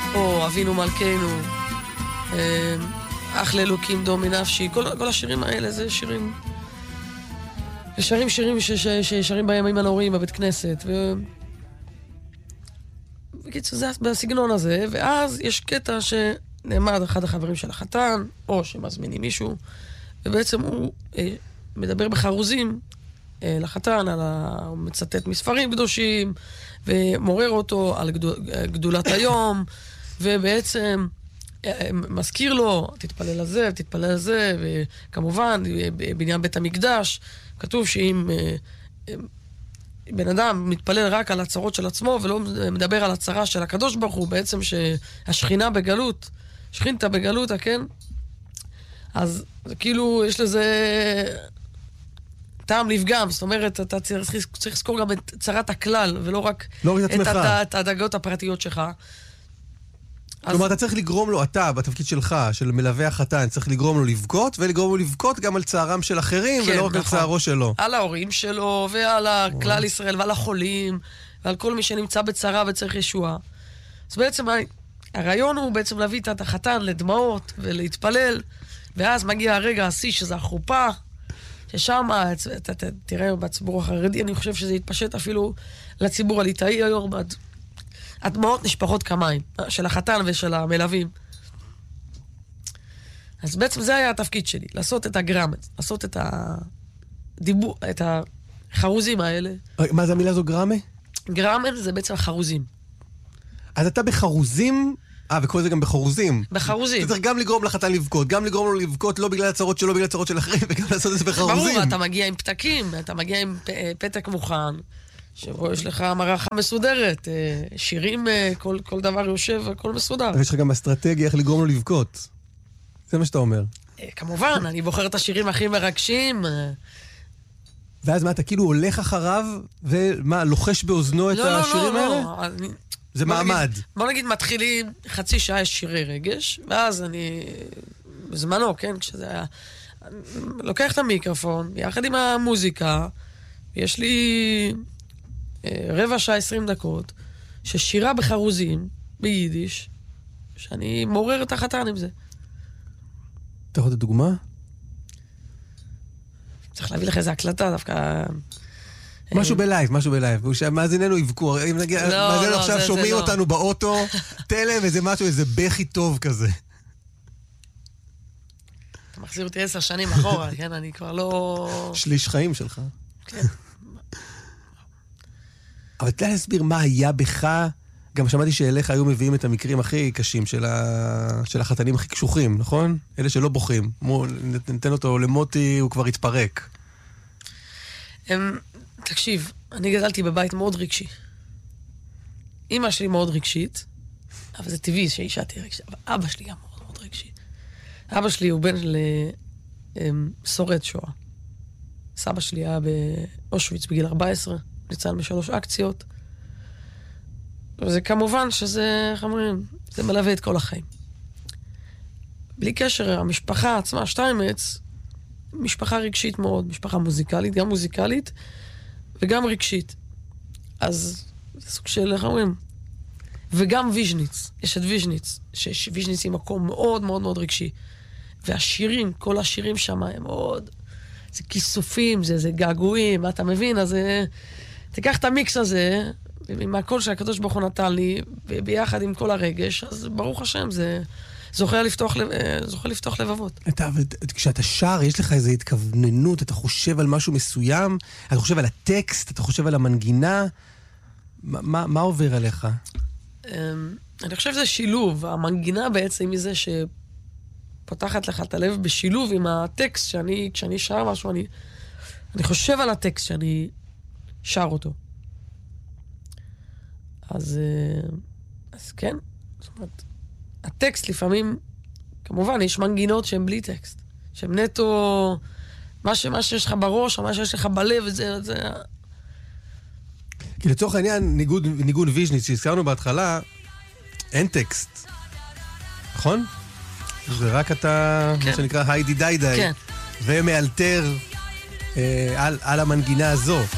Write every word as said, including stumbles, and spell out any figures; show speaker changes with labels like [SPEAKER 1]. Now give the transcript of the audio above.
[SPEAKER 1] או אבינו מלכנו, אח לאלוקים דומי נפשי, כל, כל השירים האלה זה שירים, שרים שירים ששרים בימים הנוראים בבית כנסת, ו... בקיצור, זה בסגנון הזה, ואז יש קטע שנעמד אחד החברים של החתן, או שמזמינים מישהו, ובעצם הוא אה, מדבר בחרוזים אה, לחתן, על ה... הוא מצטט מספרים קדושים, ומורר אותו על גדול, גדולת היום, ובעצם אה, מזכיר לו, תתפלל על זה, תתפלל על זה, וכמובן, בבניין בית המקדש, כתוב שאם... אה, אה, בן אדם מתפלל רק על הצרות של עצמו, ולא מדבר על הצרה של הקדוש ברוך הוא, בעצם שהשכינה בגלות, שכינתה בגלות, כן? אז כאילו יש לזה טעם לפגם, זאת אומרת, אתה צריך, צריך לזכור גם את צרת הכלל, ולא רק
[SPEAKER 2] לא את,
[SPEAKER 1] את, את, את הדאגות הפרטיות שלך.
[SPEAKER 2] כלומר, אז... אתה צריך לגרום לו, אתה, בתפקיד שלך, של מלווה החתן, צריך לגרום לו לבכות, ולגרום לו לבכות גם על צערם של אחרים, כן, ולא רק נכון. על צערו שלו.
[SPEAKER 1] על ההורים שלו, ועל הכלל ישראל, ועל החולים, ועל כל מי שנמצא בצרה וצריך ישועה. אז בעצם, הרעיון הוא בעצם להביא את החתן לדמעות ולהתפלל, ואז מגיע הרגע השיא, שזה החופה, ששם, אתה תראה בציבור החרדי, אני חושב שזה יתפשט אפילו לציבור הליטאי היום, הדמעות נשפחות כמיים, של החתן ושל המלווים. אז בעצם זה היה התפקיד שלי, לעשות את הגרמז, לעשות את הדיבור, את החרוזים האלה.
[SPEAKER 2] מה זה המילה זו גרמה?
[SPEAKER 1] גרמז זה בעצם החרוזים.
[SPEAKER 2] אז אתה בחרוזים, אה, וכל זה גם בחרוזים.
[SPEAKER 1] בחרוזים.
[SPEAKER 2] אתה צריך גם לגרום לחתן לבכות, גם לגרום לו לבכות לא בגלל הצרות שלו, בגלל הצרות של אחרים, וגם לעשות את זה בחרוזים.
[SPEAKER 1] ברור, אתה מגיע עם פתקים, אתה מגיע עם פתק מוכן, שבו יש לך מערכה מסודרת, שירים, כל, כל דבר יושב, הכל מסודר.
[SPEAKER 2] ויש לך גם אסטרטגיה איך לגרום לו לבכות. זה מה שאתה אומר.
[SPEAKER 1] כמובן, אני בוחר את השירים הכי מרגשים.
[SPEAKER 2] ואז מה, אתה כאילו הולך אחריו, ומה, לוחש באוזנו את השירים האלה?
[SPEAKER 1] לא, לא, לא.
[SPEAKER 2] זה מעמד.
[SPEAKER 1] בוא נגיד, מתחילים חצי שעה יש שירי רגש, ואז אני, בזמנו, כן, כשזה היה, לוקח את המיקרופון, יחד עם המוזיקה, יש לי רבע שעה, עשרים דקות, ששירה בחרוזים, ביידיש, שאני מעורר את החתן עם זה.
[SPEAKER 2] אתה יכול את הדוגמה?
[SPEAKER 1] צריך להביא לך איזה הקלטה, דווקא...
[SPEAKER 2] משהו בלייב, משהו בלייב. מאזיננו יבכו, אם נגיד, מאזיננו עכשיו שומעים אותנו באוטו, תן להם איזה משהו, איזה בכי טוב כזה.
[SPEAKER 1] אתה מחזיר אותי עשר שנים אחורה, כן? אני כבר לא...
[SPEAKER 2] שליש חיים שלך.
[SPEAKER 1] כן.
[SPEAKER 2] אבל תדע להסביר מה היה בך, גם שמעתי שאליך היו מביאים את המקרים הכי קשים של, ה... של החתנים הכי קשוחים, נכון? אלה שלא בוכים. ניתן אותו למוטי, הוא כבר התפרק.
[SPEAKER 1] הם... תקשיב, אני גדלתי בבית מאוד רגשי. אמא שלי מאוד רגשית, אבל זה טבעי שאישה תהיה רגשית, אבל אבא שלי גם מאוד מאוד רגשי. אבא שלי הוא בן לשורד שואה. סבא שלי היה באושוויץ בגיל ארבע עשרה, ניצל משלוש אקציות. וזה כמובן שזה, איך אומרים, זה מלווה את כל החיים. בלי קשר, המשפחה עצמה, שטיימץ, משפחה רגשית מאוד, משפחה מוזיקלית, גם מוזיקלית, וגם רגשית. אז זה סוג של, איך אומרים? וגם ויז'ניץ. יש את ויז'ניץ, שוויז'ניץ היא מקום מאוד מאוד מאוד רגשי. והשירים, כל השירים שם הם מאוד... זה כיסופים, זה, זה געגועים, מה אתה מבין? אז תיקח את המיקס הזה, עם הכל שהקדוש ברוך הוא נתן לי, ביחד עם כל הרגש, אז ברוך השם, זה... זוכה לפתוח, זוכה לפתוח לבבות.
[SPEAKER 2] אתה, כשאתה שר, יש לך איזו התכווננות, אתה חושב על משהו מסוים, אתה חושב על הטקסט, אתה חושב על המנגינה, מה, מה עובר עליך?
[SPEAKER 1] אני חושב שזה שילוב, המנגינה בעצם היא זה שפותחת לך את הלב בשילוב עם הטקסט, שאני, כשאני שר משהו, אני, אני חושב על הטקסט שאני שר אותו. אז, אז כן, זאת אומרת, הטקסט לפעמים, כמובן, יש מנגינות שהן בלי טקסט. שהן נטו, מה, ש, מה שיש לך בראש, או מה שיש לך בלב, זה... זה...
[SPEAKER 2] כי לצורך העניין, ניגוד, ניגוד ויז'ניץ שהזכרנו בהתחלה, אין טקסט. נכון? זה רק אתה, כן. מה שנקרא, היידי די די.
[SPEAKER 1] כן.
[SPEAKER 2] ומאלתר אה, על, על המנגינה הזו.